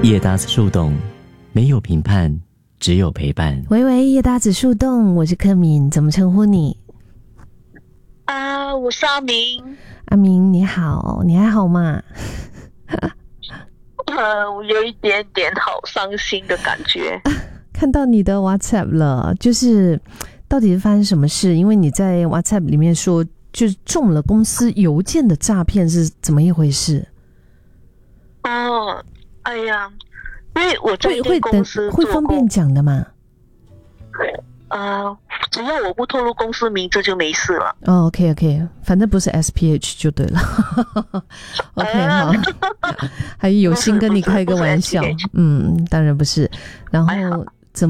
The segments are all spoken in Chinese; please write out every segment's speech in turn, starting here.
叶达子树洞，没有评判，只有陪伴。 喂喂，叶达子树洞，我是柯敏，怎么称呼你？ 我是阿明。 阿明你好，你还好吗？ 我有一点点好伤心的感觉。 看到你的 WhatsApp 了，就是到底是发生什么事？因为你在 WhatsApp 里面说，就是中了公司邮件的诈骗，是怎么一回事？ 哎呀，因为我在一间公司会方便讲的吗？ 只要我不透露公司名字就没事了。 OK， 反正不是 SPH 就对了。OK， 好，还有心跟你开个玩笑。当然不是。然后怎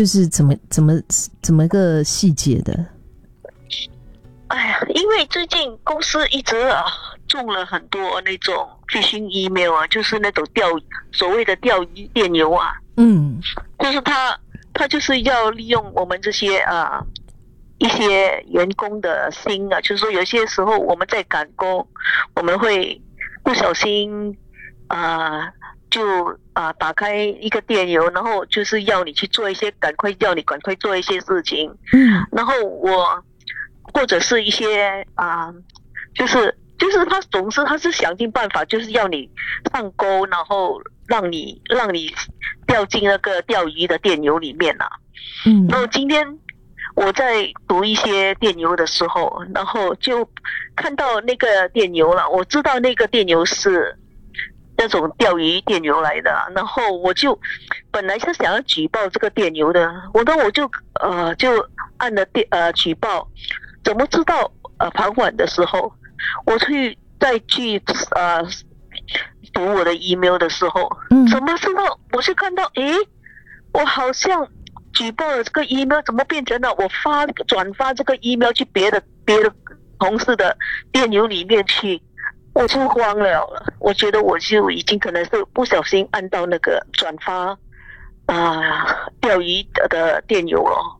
么个细节的？ 哎呀，因为最近公司一直中了很多那种 phishing email 啊，就是那种所谓的钓鱼电邮啊。就是他就是要利用我们这些一些员工的心啊，就是说有些时候我们在赶工，我们会不小心就打开一个电邮，然后就是要你去做一些赶快做一些事情。然后或者是一些就是他是想尽办法，就是要你上钩，然后让你掉进那个钓鱼的电邮里面啊。然后今天我在读一些电邮的时候，然后就看到那个电邮了，我知道那个电邮是那种钓鱼电邮来的，然后我就本来是想要举报这个电邮的，我就按了举报，怎么知道傍晚的时候我再去读我的 email 的时候，怎么知道我是看到我好像举报了这个 email， 怎么变成了我转发这个 email 去别的同事的电邮里面去，我就慌了。我觉得我就已经可能是不小心按到那个转发钓鱼的电邮了。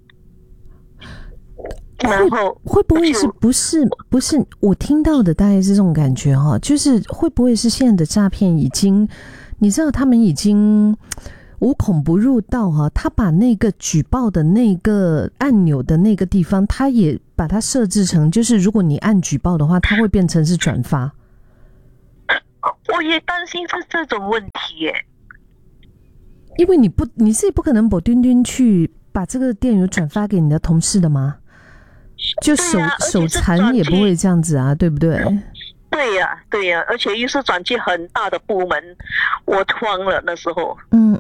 然后会不会是不是我听到的大概是这种感觉就是会不会是现在的诈骗已经，你知道他们已经无孔不入到他把那个举报的那个按钮的那个地方，他也把它设置成，就是如果你按举报的话，它会变成是转发。 我也担心是这种问题耶， 因为你自己不可能不丢丢去把这个电邮转发给你的同事的吗？就手残也不会这样子啊，对不对？ 对呀，而且又是转去很大的部门，我慌了那时候。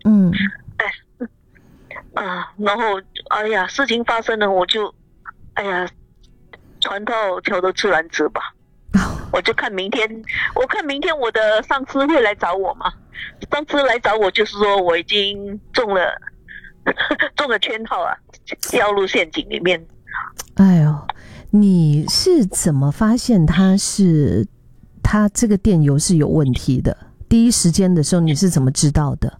然后事情发生了，我就船到桥头自然直吧。我看明天我的上司会来找我嘛？上司来找我就是说我已经中了圈套掉入陷阱里面。 哎呦，你是怎么发现他这个电邮是有问题的？第一时间的时候你是怎么知道的？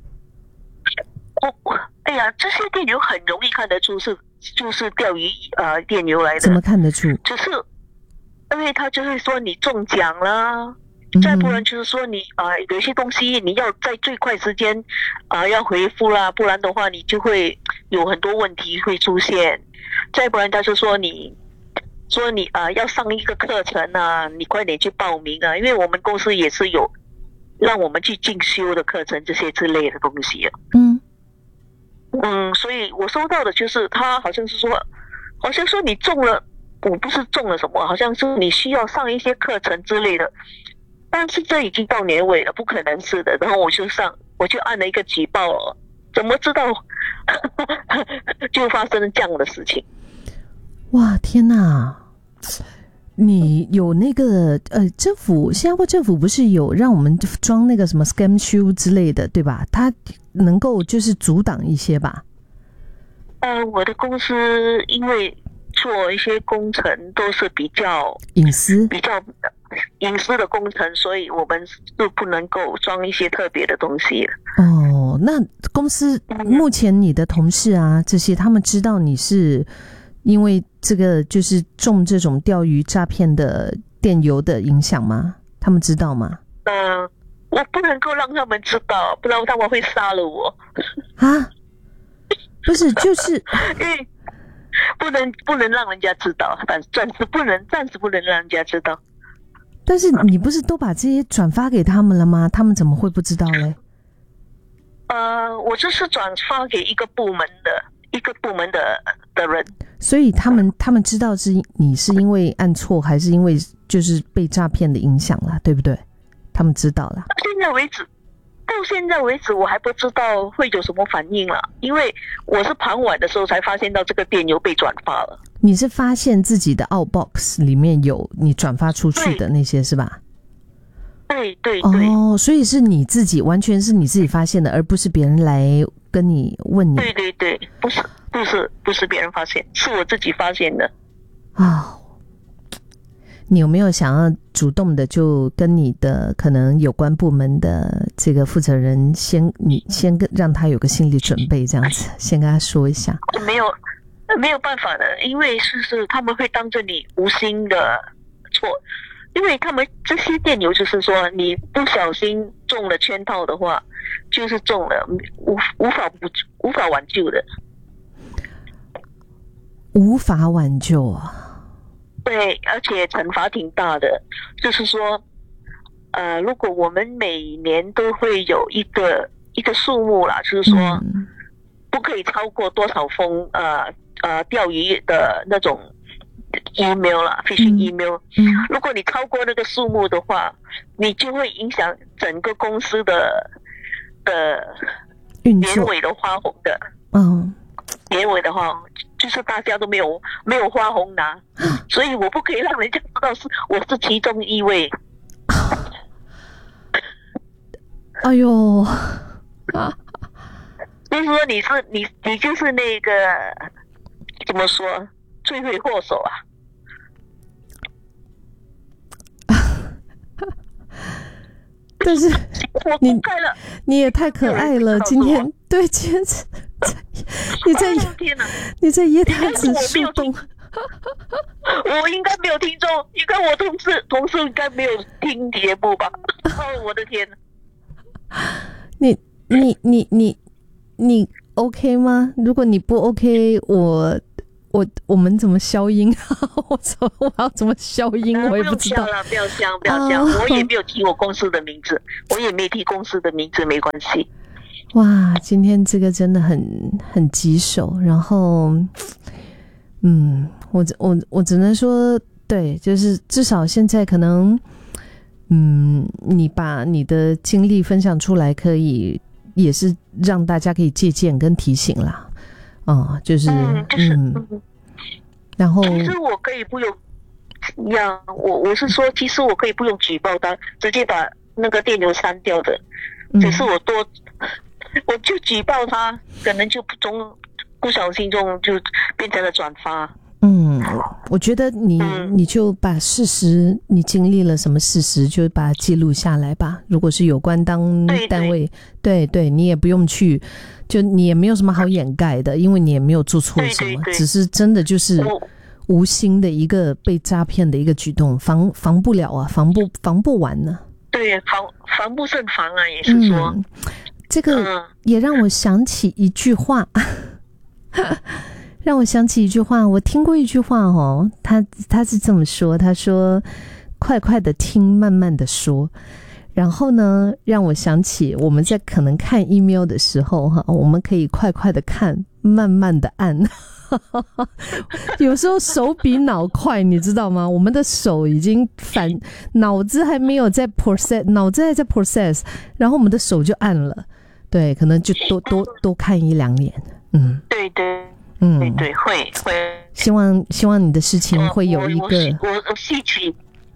这些电邮很容易看得出就是钓鱼电邮来的。 怎么看得出？ 就是因为他就会说你中奖了，再不然就是说你有些东西你要在最快时间要回复啦，不然的话你就会有很多问题会出现。再不然他就说你要上一个课程你快点去报名因为我们公司也是有让我们去进修的课程这些之类的东西所以我收到的就是他好像说你中了，我不是中了什么，好像是你需要上一些课程之类的，但是这已经到年尾了，不可能是的。然后我就按了一个举报怎么知道就发生了这样的事情。 哇，天哪！你有那个新加坡政府不是有让我们装那个什么 scam shoe 之类的，对吧？它能够就是阻挡一些吧？ 我的公司因为做一些工程都是比较隐私的工程，所以我们是不能够装一些特别的东西。 那公司目前你的同事这些他们知道你是因为这个就是中这种钓鱼诈骗的电邮的影响吗？他们知道吗？ 我不能够让他们知道，不然他们会杀了我。 啊？不是，就是因为不能让人家知道，暂时不能让人家知道。 但是你不是都把这些转发给他们了吗？他们怎么会不知道嘞？ 我就是转发给一个部门的人， 所以他们知道你是因为按错，还是因为就是被诈骗的影响了，对不对？他们知道了。到现在为止，我还不知道会有什么反应了，因为我是傍晚的时候才发现到这个电邮被转发了。 你是发现自己的 Outbox 里面有你转发出去的那些是吧？ 对。 哦，所以是你自己，完全是你自己发现的，而不是别人来跟你问你。 对，不是别人发现，是我自己发现的。 你有没有想要主动的就跟你的可能有关部门的这个负责人先让他有个心理准备，这样子先跟他说一下？ 没有办法的，因为是他们会当着你无心的错，因为他们这些电邮就是说你不小心中了圈套的话，就是中了，无法挽救的， 无法挽救啊。 对，而且惩罚挺大的，就是说，如果我们每年都会有一个数目啦，就是说，不可以超过多少封钓鱼的那种 email 啦 ，phishing email。如果你超过那个数目的话，你就会影响整个公司的年尾的花红的。年尾的话，就是大家都没有花红拿，所以我不可以让人家知道我是其中一位。 哎呦， 就是说你就是那个怎么说罪魁祸首啊？ 但是你也太可爱了，今天你在耶他子树洞， 我应该没有听众，应该我同事应该没有听节目吧？我的天！ 你 OK 吗？如果你不 OK，我们怎么消音？我要怎么消音？我也不知道。 不要香，我也没有提我公司的名字，没关系。 哇，今天这个真的很棘手。然后，我只能说，对，就是至少现在可能，你把你的经历分享出来，可以也是让大家可以借鉴跟提醒啦。然后其实我可以不用我是说，其实我可以不用举报他，直接把那个电邮删掉的。只是我就举报他，可能就不小心中就变成了转发。 我觉得你就把事实，你经历了什么事实，就把它记录下来吧。如果是有关单位，对，你也不用去，就你也没有什么好掩盖的，因为你也没有做错什么，只是真的就是无心的一个被诈骗的一个举动，防不了啊，防不完呢。对， 防不胜防啊，也是说， 这个也让我想起一句话。让我想起一句话，我听过一句话哦，他是这么说，他说快快的听，慢慢的说。然后呢，让我想起我们在可能看 email 的时候我们可以快快的看，慢慢的按。有时候手比脑快，你知道吗？我们的手已经脑子还没有在 process， 脑子还在 process， 然后我们的手就按了。对，可能就多看一两眼。 对，会。 希望你的事情会有一个我吸取。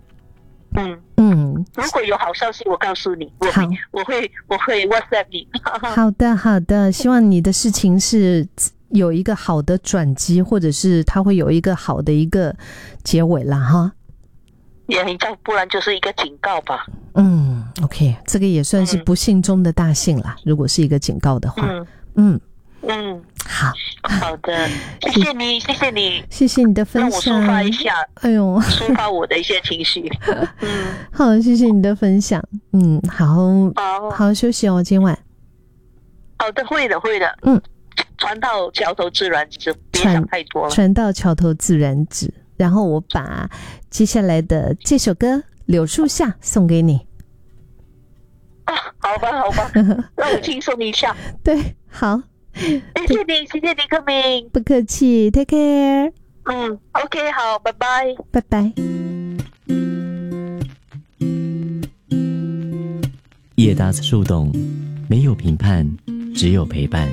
如果有好消息，我告诉你。 好， 我会 WhatsApp 你。 好的，希望你的事情是有一个好的转机，或者是它会有一个好的一个结尾啦哈。 不然就是一个警告吧。 OK， 这个也算是不幸中的大幸啦。如果是一个警告的话， 好的，谢谢你，谢谢你， 谢谢你的分享， 让我抒发一下， 哎呦， 抒发我的一些情绪。 好，谢谢你的分享。好休息哦，今晚。 好的，会的。船到桥头自然直，别想太多了。 船到桥头自然直。然后我把接下来的这首歌《柳树下》送给你。 好吧，让我轻松一下。 对，好。 谢谢你，克明， 不客气 ，Take care。 OK， 好，拜拜， 拜拜。 夜搭子树洞，没有评判，只有陪伴。